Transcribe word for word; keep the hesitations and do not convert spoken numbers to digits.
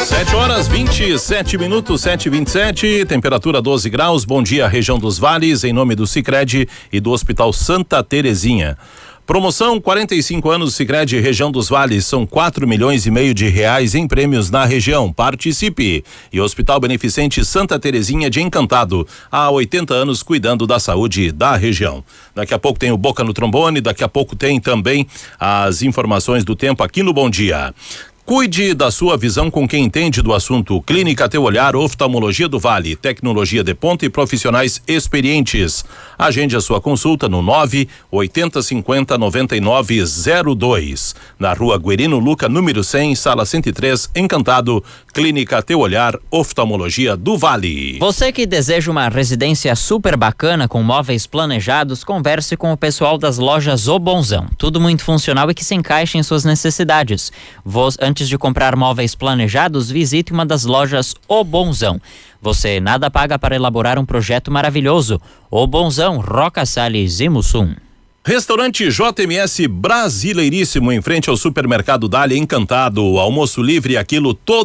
sete horas vinte e sete minutos, sete e vinte e sete, temperatura doze graus. Bom dia, região dos Vales, em nome do Sicredi e do Hospital Santa Terezinha. Promoção quarenta e cinco anos Sicredi região dos Vales, são quatro milhões e meio de reais em prêmios na região. Participe! E Hospital Beneficente Santa Terezinha de Encantado, há oitenta anos cuidando da saúde da região. Daqui a pouco tem o Boca no Trombone, daqui a pouco tem também as informações do tempo aqui no Bom Dia. Cuide da sua visão com quem entende do assunto. Clínica Teu Olhar, Oftalmologia do Vale, tecnologia de ponta e profissionais experientes. Agende a sua consulta no nove oitenta cinquenta noventa e nove zero dois. Na rua Guerino Luca, número cem, sala cento e três, Encantado. Clínica Teu Olhar, Oftalmologia do Vale. Você que deseja uma residência super bacana com móveis planejados, converse com o pessoal das lojas O Bonzão. Tudo muito funcional e que se encaixa em suas necessidades. Vos, antes de comprar móveis planejados, visite uma das lojas O Bonzão. Você nada paga para elaborar um projeto maravilhoso. O Bonzão, Roca Salles e Mussum. Restaurante J M S Brasileiríssimo, em frente ao supermercado Dália, Encantado. Almoço livre, aquilo todo